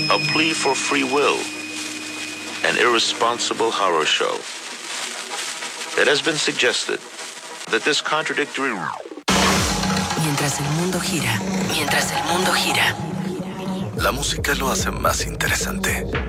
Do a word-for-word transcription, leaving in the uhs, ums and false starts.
a plea for free will, an irresponsible horror show. It has been suggested that this contradictory... Mientras el mundo gira, mientras el mundo gira. La música lo hace más interesante.